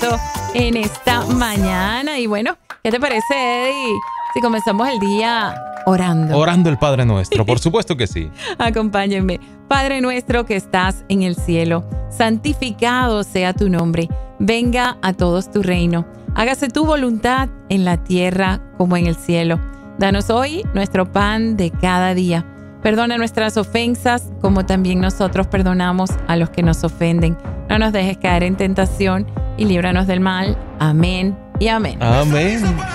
propósito en esta mañana. Y bueno, ¿qué te parece, Eddie, si comenzamos el día orando? Orando el Padre Nuestro, por supuesto que sí. Acompáñenme. Padre nuestro que estás en el cielo, santificado sea tu nombre. Venga a todos tu reino. Hágase tu voluntad en la tierra como en el cielo. Danos hoy nuestro pan de cada día. Perdona nuestras ofensas como también nosotros perdonamos a los que nos ofenden. No nos dejes caer en tentación y líbranos del mal. Amén y amén. Amén.